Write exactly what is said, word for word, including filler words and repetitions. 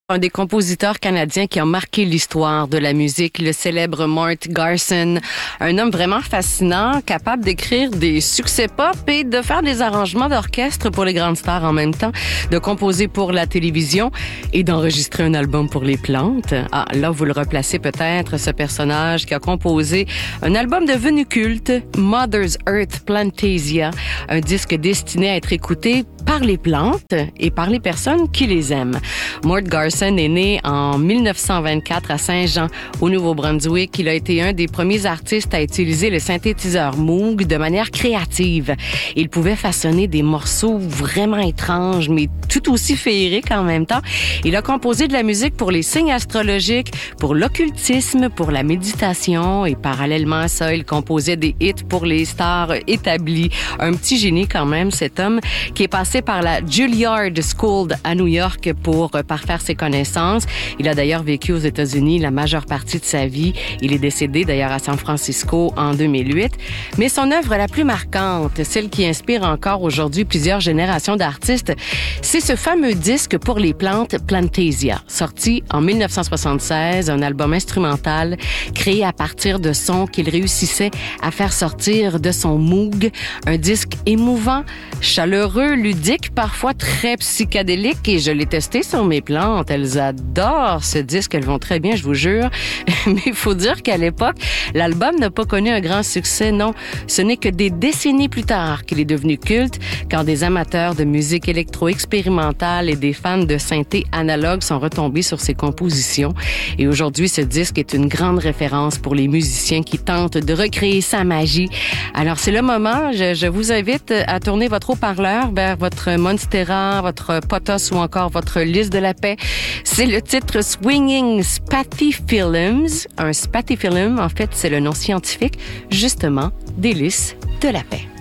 Un des compositeurs canadiens qui a marqué l'histoire de la musique, le célèbre Mort Garson. Un homme vraiment fascinant, capable d'écrire des succès pop et de faire des arrangements d'orchestre pour les grandes stars en même temps, de composer pour la télévision et d'enregistrer un album pour les plantes. Ah, là, vous le replacez peut-être, ce personnage qui a composé un album devenu culte, Mother's Earth Plantasia, un disque destiné à être écouté par les plantes et par les personnes qui les aiment. Mort Garson est né en mille neuf cent vingt-quatre à Saint-Jean, au Nouveau-Brunswick. Il a été un des premiers artistes à utiliser le synthétiseur Moog de manière créative. Il pouvait façonner des morceaux vraiment étranges, mais tout aussi féeriques en même temps. Il a composé de la musique pour les signes astrologiques, pour l'occultisme, pour la méditation et parallèlement à ça, il composait des hits pour les stars établies. Un petit génie quand même, cet homme qui est passé par la Juilliard School à New York pour parfaire ses connaissances. Il a d'ailleurs vécu aux États-Unis la majeure partie de sa vie. Il est décédé d'ailleurs à San Francisco en deux mille huit. Mais son œuvre la plus marquante, celle qui inspire encore aujourd'hui plusieurs générations d'artistes, c'est ce fameux disque pour les plantes Plantasia, sorti en mille neuf cent soixante-seize, un album instrumental créé à partir de sons qu'il réussissait à faire sortir de son Moog. Un disque émouvant, chaleureux, ludique, parfois très psychédélique, et je l'ai testé sur mes plantes. Elles adorent ce disque, elles vont très bien, je vous jure. Mais il faut dire qu'à l'époque, l'album n'a pas connu un grand succès, non. Ce n'est que des décennies plus tard qu'il est devenu culte, quand des amateurs de musique électro-expérimentale et des fans de synthé analogue sont retombés sur ses compositions. Et aujourd'hui, ce disque est une grande référence pour les musiciens qui tentent de recréer sa magie. Alors, c'est le moment, je, je vous invite à tourner votre haut-parleur vers votre Monstera, votre Potos ou encore votre Lys de la Paix. C'est le titre Swinging Spathiphyllums. Un spathiphyllum, en fait, c'est le nom scientifique, justement, des lys de la paix.